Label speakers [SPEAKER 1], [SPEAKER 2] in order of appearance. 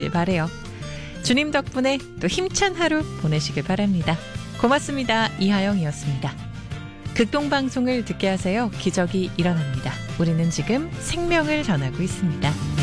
[SPEAKER 1] 바래요. 주님 덕분에 또 힘찬 하루 보내시길 바랍니다. 고맙습니다. 이하영이었습니다. 극동방송을 듣게 하세요. 기적이 일어납니다. 우리는 지금 생명을 전하고 있습니다.